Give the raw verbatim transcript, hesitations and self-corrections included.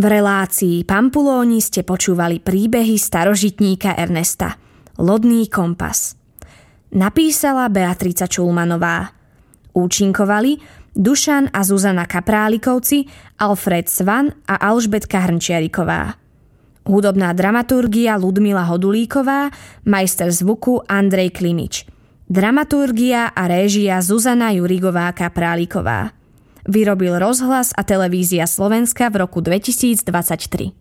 V relácii Pampulóni ste počúvali príbehy starožitníka Ernesta. Lodný kompas. Napísala Beatrica Čulmanová. Účinkovali Dušan a Zuzana Kaprálikovci, Alfred Svan a Alžbetka Hrnčiariková. Hudobná dramaturgia Ludmila Hodulíková, majster zvuku Andrej Klimič. Dramaturgia a réžia Zuzana Jurigová Kapráliková. Vyrobil Rozhlas a televízia Slovenska v roku dvetisícdvadsaťtri.